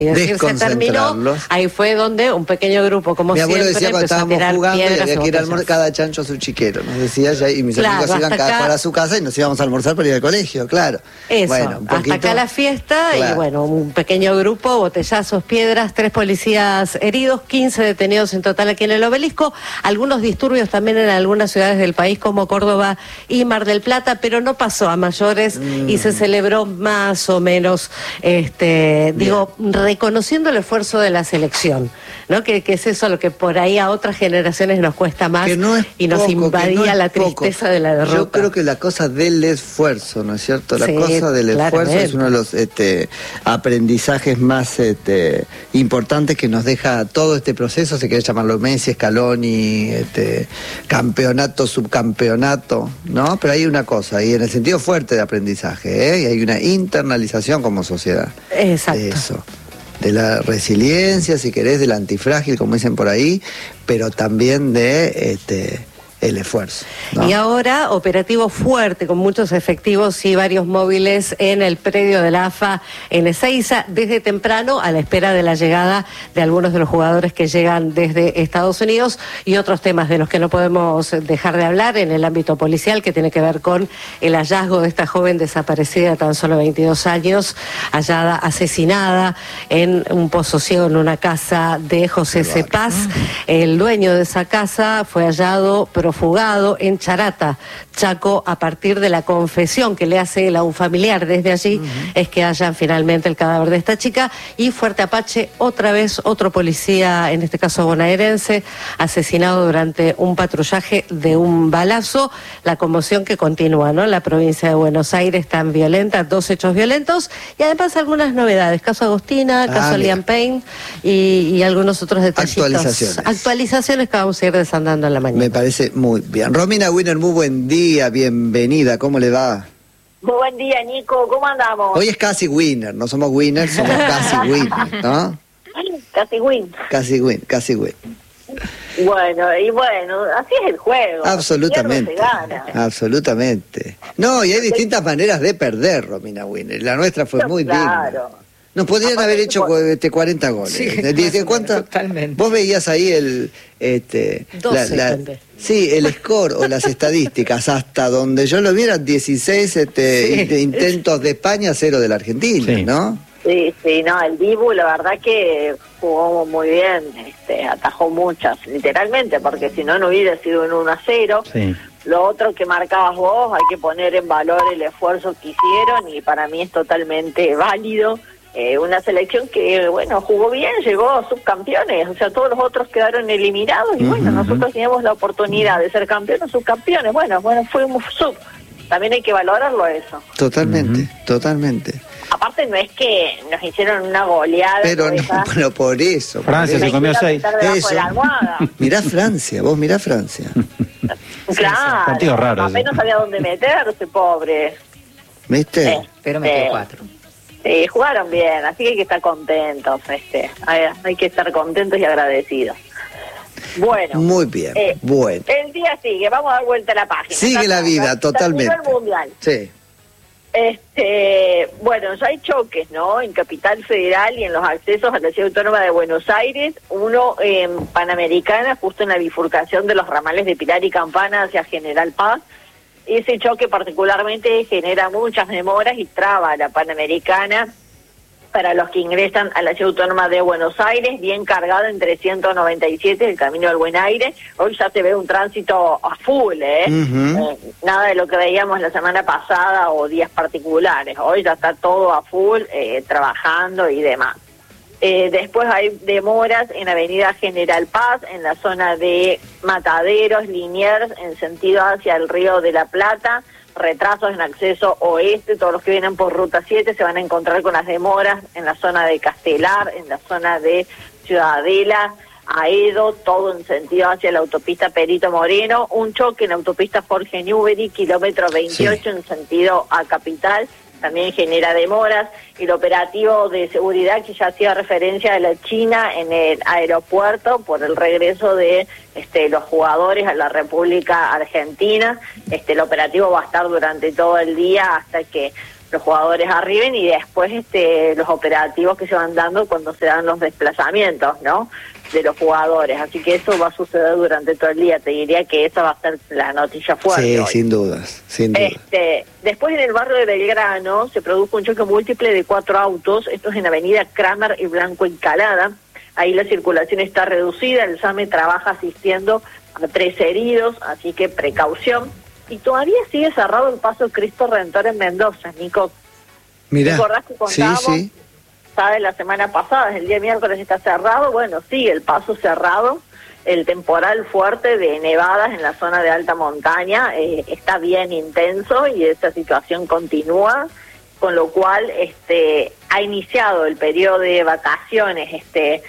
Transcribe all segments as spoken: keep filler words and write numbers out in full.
Y decir, se terminó, ahí fue donde un pequeño grupo, como mi abuelo siempre, decía cuando estábamos jugando y había que ir a almorzar, cada chancho a su chiquero, nos decía ya, y mis claro, amigos iban cada para su casa y nos íbamos a almorzar para ir al colegio, claro. Eso, bueno, un poquito, hasta acá la fiesta, claro. Y bueno, un pequeño grupo, botellazos, piedras, tres policías heridos, quince detenidos en total aquí en el Obelisco, algunos disturbios también en algunas ciudades del país como Córdoba y Mar del Plata, pero no pasó a mayores mm. y se celebró más o menos, este, digo, reconociendo el esfuerzo de la selección, ¿no? Que, que es eso lo que por ahí a otras generaciones nos cuesta más no y nos poco, invadía no la tristeza poco. de la derrota. Yo creo que la cosa del esfuerzo, ¿no es cierto? La sí, cosa del esfuerzo es uno de los este, aprendizajes más este, importantes que nos deja todo este proceso, se quiere llamarlo Messi, Scaloni, este, campeonato, subcampeonato, ¿no? Pero hay una cosa, y en el sentido fuerte de aprendizaje, ¿eh? Y hay una internalización como sociedad. Exacto. De eso. De la resiliencia, si querés, del antifrágil, como dicen por ahí, pero también de este el esfuerzo, ¿no? Y ahora, operativo fuerte, con muchos efectivos y varios móviles en el predio de la A F A en Ezeiza, desde temprano, a la espera de la llegada de algunos de los jugadores que llegan desde Estados Unidos, y otros temas de los que no podemos dejar de hablar en el ámbito policial, que tiene que ver con el hallazgo de esta joven desaparecida de tan solo veintidós años, hallada asesinada en un pozo ciego en una casa de José Cepaz. El dueño de esa casa fue hallado fugado en Charata, Chaco, a partir de la confesión que le hace él a un familiar. Desde allí uh-huh. es que hallan finalmente el cadáver de esta chica. Y Fuerte Apache, otra vez otro policía, en este caso bonaerense, asesinado durante un patrullaje de un balazo. La conmoción que continúa, ¿no? La provincia de Buenos Aires tan violenta, dos hechos violentos y además algunas novedades, caso Agostina, ah, caso Liam Payne y, y algunos otros detallitos. Actualizaciones. Actualizaciones que vamos a ir desandando en la mañana. Me parece muy bien. Romina Winner, muy buen día, bienvenida, ¿cómo le va? Muy buen día, Nico, ¿cómo andamos? Hoy es casi winner, no somos winners, somos casi winner, ¿no? Casi win. Casi win, casi win. Bueno, y bueno, así es el juego. Absolutamente. Se gana. Absolutamente. No, y hay distintas maneras de perder, Romina Winner. La nuestra fue no, muy claro. digna. Nos podrían Aparte haber hecho por... este, cuarenta goles. Sí, ¿De cuánto? Totalmente. Vos veías ahí el... Este, doce, la, la, sí, el score o las estadísticas, hasta donde yo lo viera, dieciséis este, sí. intentos de España, cero de la Argentina, sí. ¿no? Sí, sí, no, el Dibu la verdad que jugó muy bien, este, atajó muchas, literalmente, porque si no, no hubiera sido un uno a cero. Sí. Lo otro que marcabas vos, hay que poner en valor el esfuerzo que hicieron y para mí es totalmente válido. Eh, una selección que, bueno, jugó bien, llegó a subcampeones, o sea, todos los otros quedaron eliminados y, uh-huh. bueno, nosotros teníamos la oportunidad de ser campeones o subcampeones. Bueno, bueno, fuimos sub. También hay que valorarlo eso. Totalmente, uh-huh. totalmente. Aparte no es que nos hicieron una goleada. Pero no, pero por eso. Francia se comió seis. Eso. Mirá Francia, vos mirá Francia. Claro, partido raro. Apenas sabía dónde meterse, pobre. ¿Viste? Eh, pero metió eh. cuatro. Sí, jugaron bien, así que hay que estar contentos, este, hay, hay que estar contentos y agradecidos. Bueno. Muy bien, eh, bueno. El día sigue, vamos a dar vuelta a la página. Sigue la vida, totalmente. El mundial. Sí. Este, bueno, ya hay choques, ¿no? En Capital Federal y en los accesos a la Ciudad Autónoma de Buenos Aires. Uno en Panamericana, justo en la bifurcación de los ramales de Pilar y Campana hacia General Paz. Ese choque particularmente genera muchas demoras y traba la Panamericana para los que ingresan a la Ciudad Autónoma de Buenos Aires, bien cargado en trescientos noventa y siete, el Camino del Buen Aire. Hoy ya se ve un tránsito a full, ¿eh? Uh-huh. eh nada de lo que veíamos la semana pasada o días particulares. Hoy ya está todo a full, eh, trabajando y demás. Eh, después hay demoras en Avenida General Paz, en la zona de Mataderos, Liniers, en sentido hacia el Río de la Plata, retrasos en acceso oeste. Todos los que vienen por Ruta siete se van a encontrar con las demoras en la zona de Castelar, en la zona de Ciudadela, Aedo, todo en sentido hacia la autopista Perito Moreno. Un choque en la autopista Jorge Newbery, kilómetro veintiocho, sí. en sentido a Capital, también genera demoras. El operativo de seguridad que ya hacía referencia a la China en el aeropuerto por el regreso de este, los jugadores a la República Argentina. Este, el operativo va a estar durante todo el día hasta que los jugadores arriben y después este los operativos que se van dando cuando se dan los desplazamientos, ¿no?, de los jugadores. Así que eso va a suceder durante todo el día. Te diría que esa va a ser la noticia fuerte. Sí, hoy. sin dudas, sin dudas. Este, después en el barrio de Belgrano se produjo un choque múltiple de cuatro autos. Esto es en Avenida Kramer y Blanco Encalada. Ahí la circulación está reducida. El SAME trabaja asistiendo a tres heridos, así que precaución. Y todavía sigue cerrado el paso Cristo Redentor en Mendoza, Nico. Mirá, ¿Te acordás que contábamos? sí, sí. ¿Sabes? La semana pasada, el día miércoles está cerrado. Bueno, sí, el paso cerrado. El temporal fuerte de nevadas en la zona de alta montaña eh, está bien intenso y esa situación continúa, con lo cual este ha iniciado el periodo de vacaciones este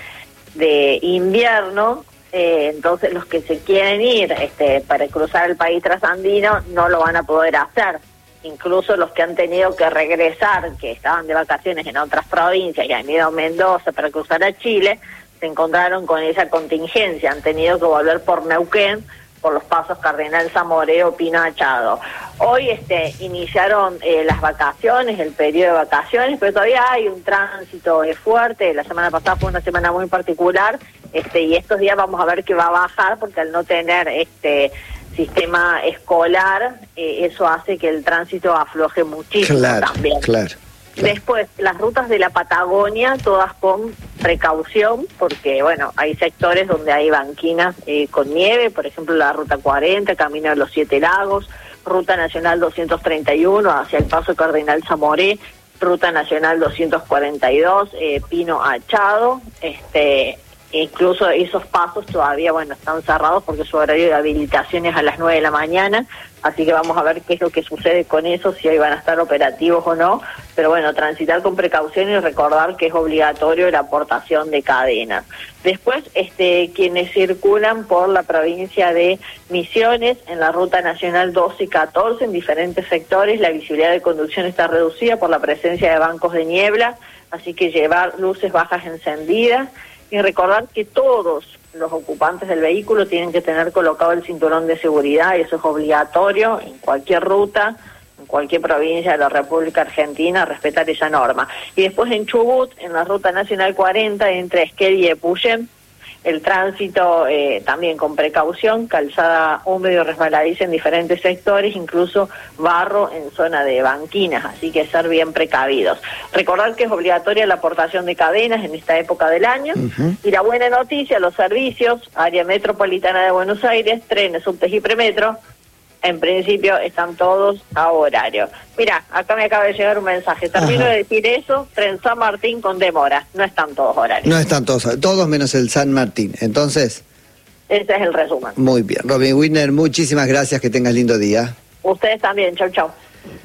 de invierno. Eh, entonces los que se quieren ir este para cruzar el país trasandino no lo van a poder hacer. Incluso los que han tenido que regresar, que estaban de vacaciones en otras provincias y han ido a Mendoza para cruzar a Chile, se encontraron con esa contingencia, han tenido que volver por Neuquén, por los pasos Cardenal Zamoreo, Pino Achado. Hoy este iniciaron eh, las vacaciones, el periodo de vacaciones, pero todavía hay un tránsito eh, fuerte. La semana pasada fue una semana muy particular, este y estos días vamos a ver que va a bajar, porque al no tener este sistema escolar, eh, eso hace que el tránsito afloje muchísimo. Claro, también. Claro. Claro. Después, las rutas de la Patagonia, todas con precaución, porque, bueno, hay sectores donde hay banquinas eh, con nieve, por ejemplo, la Ruta cuarenta, Camino de los Siete Lagos, Ruta Nacional doscientos treinta y uno, hacia el Paso Cardenal Zamoré, Ruta Nacional doscientos cuarenta y dos, eh, Pino Achado, este... Incluso esos pasos todavía, bueno, están cerrados porque su horario de habilitación es a las nueve de la mañana, así que vamos a ver qué es lo que sucede con eso, si hoy van a estar operativos o no, pero bueno, transitar con precaución y recordar que es obligatorio la aportación de cadenas. Después, este, quienes circulan por la provincia de Misiones, en la Ruta Nacional doce y catorce, en diferentes sectores, la visibilidad de conducción está reducida por la presencia de bancos de niebla, así que llevar luces bajas encendidas, y recordar que todos los ocupantes del vehículo tienen que tener colocado el cinturón de seguridad, y eso es obligatorio en cualquier ruta, en cualquier provincia de la República Argentina, respetar esa norma. Y después en Chubut, en la Ruta Nacional cuarenta, entre Esquel y Epuyén, el tránsito eh, también con precaución, calzada húmedo y resbaladiza en diferentes sectores, incluso barro en zona de banquinas, así que ser bien precavidos. Recordar que es obligatoria la aportación de cadenas en esta época del año, uh-huh. Y la buena noticia, los servicios, área metropolitana de Buenos Aires, trenes, subtes y premetro, en principio están todos a horario. Mira, acá me acaba de llegar un mensaje. Termino Ajá. de decir eso, tren San Martín con demora. No están todos horarios. No están todos, todos menos el San Martín. Entonces... Ese es el resumen. Muy bien. Robin Winner, muchísimas gracias, que tengas lindo día. Ustedes también, chau, chau.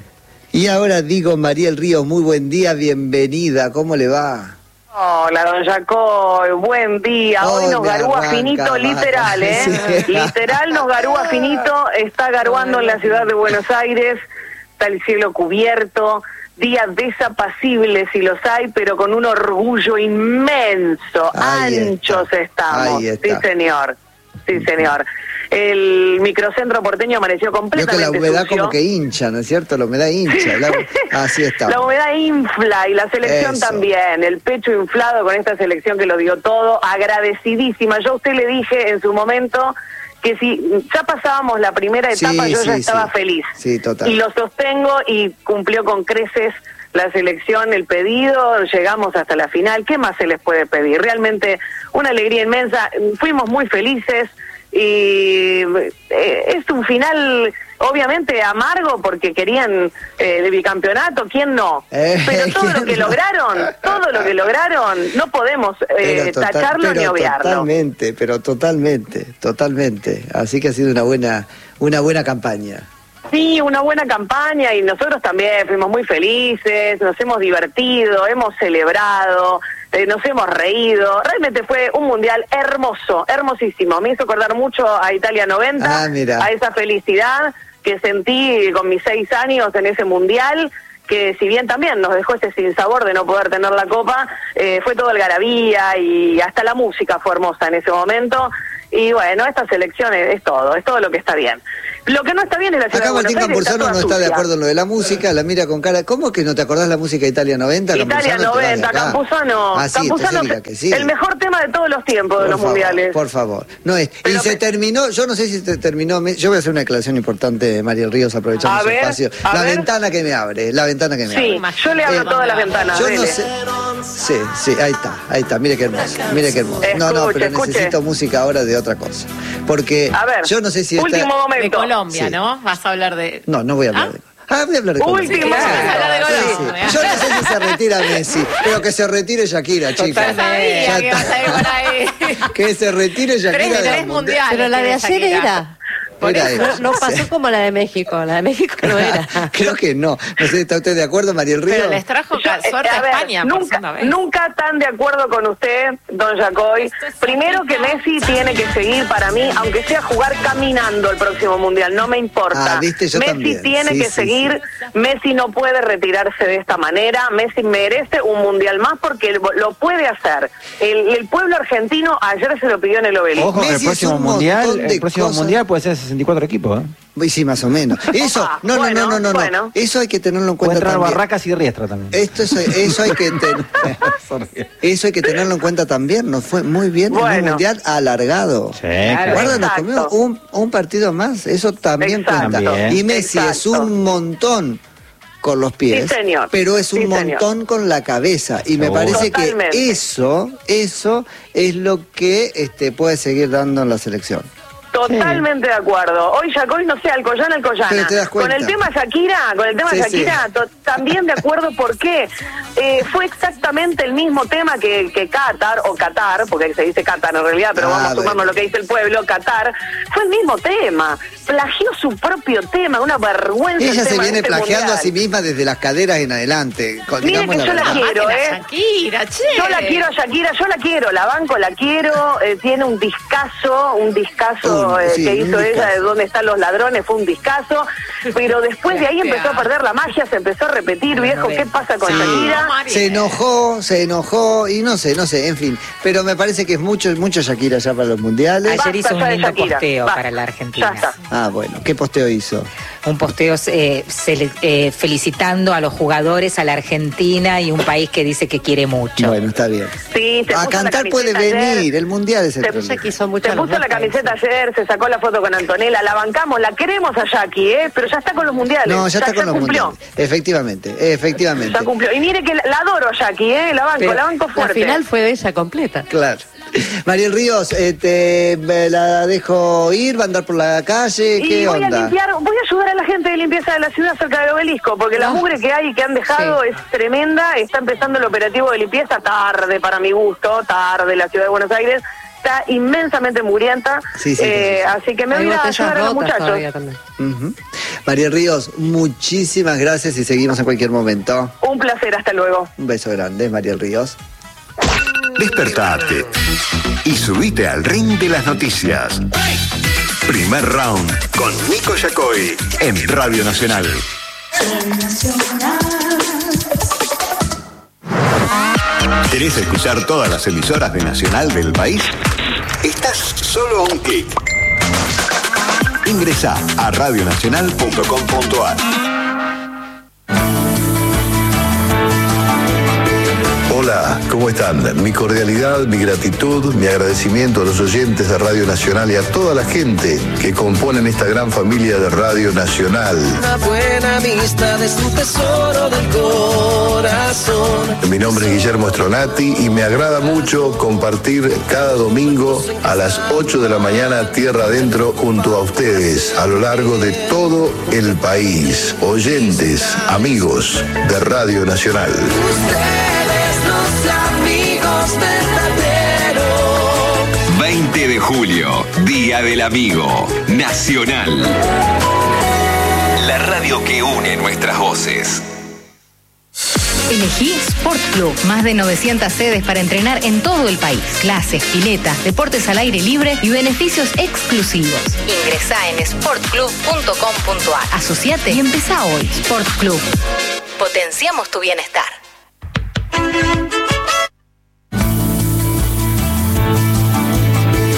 Y ahora digo, Mariel Ríos, muy buen día, bienvenida. ¿Cómo le va? Hola, don Jacob, buen día. Hoy oh, nos garúa arranca, finito, arranca. literal, ¿eh? Sí. Literal nos garúa finito, está garuando en la ciudad de Buenos Aires, está el cielo cubierto, días desapacibles si los hay, pero con un orgullo inmenso, Ahí anchos está. estamos. Está. Sí, señor, sí, señor. El microcentro porteño amaneció completamente Yo que la humedad sucio. Como que hincha, ¿no es cierto? La humedad hincha. La... Así está. La humedad infla y la selección Eso. también. El pecho inflado con esta selección que lo dio todo. Agradecidísima. Yo a usted le dije en su momento que si ya pasábamos la primera etapa, sí, yo sí, ya estaba sí. feliz. Sí, total. Y lo sostengo y cumplió con creces la selección, el pedido, llegamos hasta la final. ¿Qué más se les puede pedir? Realmente una alegría inmensa. Fuimos muy felices. Y eh, es un final obviamente amargo porque querían eh, el bicampeonato, ¿quién no? Eh, pero todo lo que no? lograron, todo lo que lograron, no podemos eh, total, tacharlo ni obviarlo. Totalmente, pero totalmente, totalmente. Así que ha sido una buena, una buena campaña. Sí, una buena campaña y nosotros también fuimos muy felices, nos hemos divertido, hemos celebrado, eh, nos hemos reído. Realmente fue un mundial hermoso, hermosísimo. Me hizo acordar mucho a Italia noventa, ah, mira. a esa felicidad que sentí con mis seis años en ese mundial, que si bien también nos dejó ese sinsabor de no poder tener la copa, eh, fue todo algarabía y hasta la música fue hermosa en ese momento. Y bueno, esta selección es, es todo, es todo lo que está bien. Lo que no está bien es la ciudad Acá de Buenos Martín Aires, Campuzano está no está sucia. de acuerdo en lo de la música, la mira con cara. ¿Cómo que no te acordás la música de Italia noventa? Italia Campuzano, noventa, Campuzano. Ah, sí, Campuzano, diga que sí. el mejor tema de todos los tiempos Por de los favor, mundiales. Por favor. No es. Pero y se me... terminó, yo no sé si se terminó. Yo voy a hacer una declaración importante, Mariel Ríos, aprovechando A su ver, espacio. a La ver. ventana que me abre, la ventana que me Sí, abre. yo le abro Eh, todas las ventanas. Yo dele. no sé. Sí, sí, ahí está, ahí está. Mire qué hermoso, mire qué hermoso. No, no, Escuche, pero escuche. necesito música ahora de otra cosa. Porque A ver, yo no sé si esta... último momento. De Colombia, Sí. ¿no? Vas a hablar de... No, no voy a hablar ¿Ah? de... Ah, voy a hablar de Colombia. Último. Sí, vas a hablar de Sí, Colombia. sí. Yo no sé si se retira Messi, pero que se retire Shakira, chicos. Ya sabía Ya que está. ibas a ir por ahí. Que se retire Shakira Tres, de la tres mundial. mundiales. Pero la de tiene ayer Shakira. era. Por Era eso. ella. No, no pasó como la de México. La de México no era. Creo que no. No sé, ¿está usted de acuerdo, Mariel Río? Pero les trajo Yo, ca- eh, suerte a a ver, España por nunca, segunda vez. nunca tan de acuerdo con usted, don Jacoy. Primero que Messi tiene que seguir para mí, aunque sea jugar caminando el próximo mundial, no me importa. Ah, viste, yo Messi también. tiene Sí, que sí, seguir, Messi no puede retirarse de esta manera, Messi merece un mundial más porque lo lo puede hacer. El, el pueblo argentino ayer se lo pidió en el Obelisco. Ojo que el Messi es próximo un mundial, montón de el próximo cosas. mundial puede ser sesenta y cuatro equipos, ¿eh? Y sí, más o menos. Eso, Ah, no, no, bueno, no, no, no, bueno. no. Eso hay que tenerlo en Puede cuenta entrar también. Barracas y Riestra también. Esto es, eso hay que tener, eso hay que tenerlo en cuenta también. Nos fue muy bien en un Bueno. mundial alargado. Sí, claro. Guarda, nos Exacto. comimos un, un partido más. Eso también Exacto. cuenta. También. Y Messi es Exacto. un montón con los pies, Sí, señor. pero es un Sí, montón señor. con la cabeza. Y me Seguro. parece Totalmente. que eso, eso es lo que este, puede seguir dando en la selección. Totalmente de acuerdo. Hoy Jacoy, no sé, Alcoyana, Alcoyana. Pero te das Con cuenta. el tema Shakira, con el tema Sí, Shakira, sí. to- también de acuerdo porque eh, fue exactamente el mismo tema que, que Qatar, o Qatar, porque se dice Qatar en realidad, pero Ah, vamos a bueno. sumarnos lo que dice el pueblo, Qatar, fue el mismo tema. Plagió su propio tema, una vergüenza. el Ella se tema de viene este plagiando mundial. a sí misma desde las caderas en adelante. Con- Mire digamos que yo la verdad. quiero. Amate ¿eh? la Shakira, che. Yo la quiero a Shakira, yo la quiero, la banco, la quiero, eh, tiene un discazo, un discazo Un- eh, sí, que un hizo ella discazo. de Dónde están los ladrones, fue un discazo, pero después de ahí empezó a perder la magia, se empezó a repetir, viejo, ¿qué pasa con Sí. Shakira? María. Se enojó, se enojó y no sé, no sé, en fin. Pero me parece que es mucho, mucho Shakira ya para los mundiales. Basta Ayer hizo un ya de lindo Shakira, posteo basta, para la Argentina. Ya está. Ah, bueno, ¿qué posteo hizo? Un posteo eh, cele- eh, felicitando a los jugadores, a la Argentina y un país que dice que quiere mucho. Bueno, está bien. Sí, se A puso la cantar puede camiseta ayer. venir, el mundial es el Se- problema. Ella quiso mucho Se a los puso dos la camiseta países. ayer, se sacó la foto con Antonella, la bancamos, la queremos a Jackie, ¿eh? Pero ya está con los mundiales. No, ya está con los cumplió. mundiales. Efectivamente, efectivamente. Ya cumplió. Y mire que la, la adoro a Jackie, ¿eh? La banco, Pero la banco la fuerte. final fue de ella completa. Claro. Mariel Ríos, este, me la dejo ir, va a andar por la calle, Y ¿qué voy a onda? limpiar, voy a ayudar a la gente de limpieza de la ciudad cerca del obelisco, porque la Ah. mugre que hay y que han dejado es tremenda. Está empezando el operativo de limpieza tarde para mi gusto, tarde la ciudad de Buenos Aires. Está inmensamente mugrienta. Sí, sí, eh, sí, sí. Así que me Hay voy a botellas ayudar a los rotas todavía muchachos. también. Ujú. Mariel Ríos, muchísimas gracias y seguimos en cualquier momento. Un placer, hasta luego. Un beso grande, Mariel Ríos. Despertate y subite al ring de las noticias. Primer round con Nico Yacoy en Radio Nacional. ¿Querés escuchar todas las emisoras de Nacional del país? Estás solo a un clic. Ingresá a radionacional punto com punto ar. Hola, ¿cómo están? Mi cordialidad, mi gratitud, mi agradecimiento a los oyentes de Radio Nacional y a toda la gente que componen esta gran familia de Radio Nacional. Una buena amistad es un tesoro del corazón. Mi nombre es Guillermo Stronati y me agrada mucho compartir cada domingo a las ocho de la mañana Tierra Adentro junto a ustedes a lo largo de todo el país. Oyentes, amigos de Radio Nacional. Ustedes los amigos verdaderos. veinte de julio, Día del Amigo Nacional. La radio que une nuestras voces. Elegí Sport Club. Más de novecientas sedes para entrenar en todo el país. Clases, piletas, deportes al aire libre y beneficios exclusivos. Ingresá en sport club punto com punto ar. Asociate y empezá hoy. Sport Club. Potenciamos tu bienestar.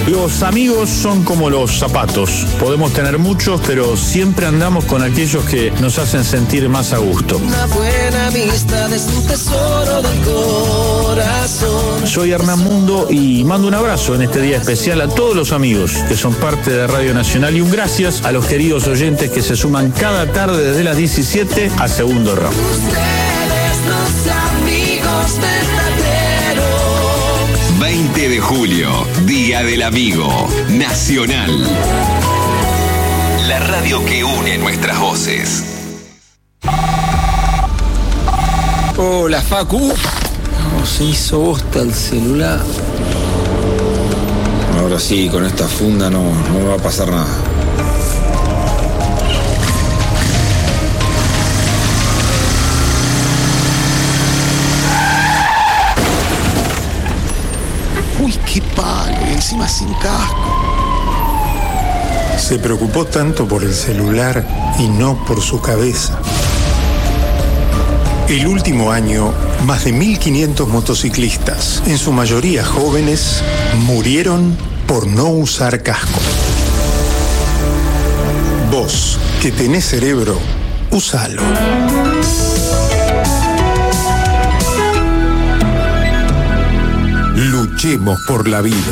Los amigos son como los zapatos. Podemos tener muchos, pero siempre andamos con aquellos que nos hacen sentir más a gusto. Una buena amistad es un tesoro del corazón. Soy Hernán Mundo y mando un abrazo en este día especial a todos los amigos que son parte de Radio Nacional y un gracias a los queridos oyentes que se suman cada tarde desde las diecisiete a Segundo Round. Ustedes los amigos verdaderos. veinte de julio, Día del Amigo Nacional. La radio que une nuestras voces. Hola, Facu. No, se hizo bosta el celular. Ahora sí, con esta funda no, no me va a pasar nada. Uy, qué palo, y encima sin casco. Se preocupó tanto por el celular y no por su cabeza. El último año, más de mil quinientos motociclistas, en su mayoría jóvenes, murieron por no usar casco. Vos, que tenés cerebro, úsalo. Luchemos por la vida.